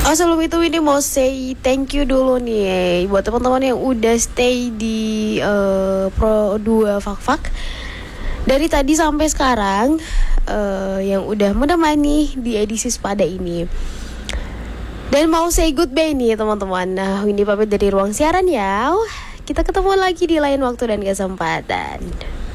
Oh, sebelum itu ini mau say thank you dulu nih buat teman-teman yang udah stay di Pro 2 Fak-Fak dari tadi sampai sekarang, yang udah menemani di edisi sepada ini. Dan mau say goodbye nih teman-teman. Nah, ini pamit dari ruang siaran ya. Kita ketemu lagi di lain waktu dan kesempatan.